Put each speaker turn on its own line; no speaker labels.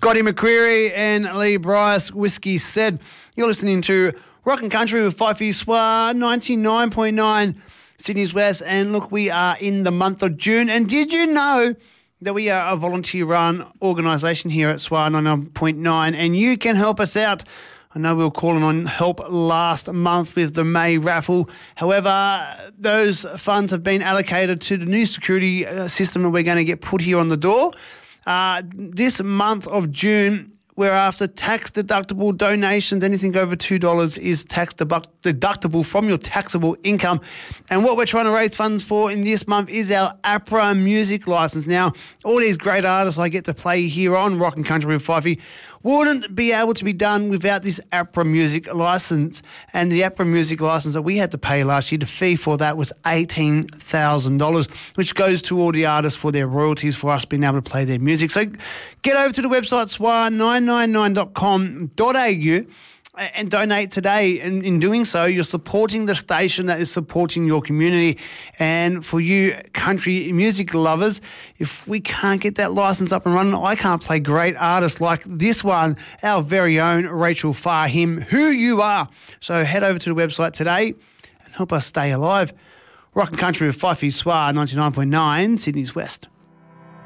Scotty McCreery and Lee Bryce, Whiskey Said. You're listening to Rock and Country with Fifey Soir, 99.9 Sydney's West. And look, we are in the month of June. And did you know that we are a volunteer-run organisation here at Soir 99.9, and you can help us out? I know we were calling on help last month with the May raffle. However, those funds have been allocated to the new security system that we're going to get put here on the door. This month of June, we're after tax-deductible donations. Anything over $2 is tax-deductible from your taxable income. And what we're trying to raise funds for in this month is our APRA music licence. Now, all these great artists I get to play here on Rock and Country with Fifey wouldn't be able to be done without this APRA music licence. And the APRA music licence that we had to pay last year, the fee for that was $18,000, which goes to all the artists for their royalties for us being able to play their music. So get over to the website soir999.com.au and donate today. And in doing so, you're supporting the station that is supporting your community. And for you country music lovers, if we can't get that license up and running, I can't play great artists like this one, our very own Rachel Fahim, Who You Are. So head over to the website today and help us stay alive. Rock and Country with Fifey Soir, 99.9 Sydney's West.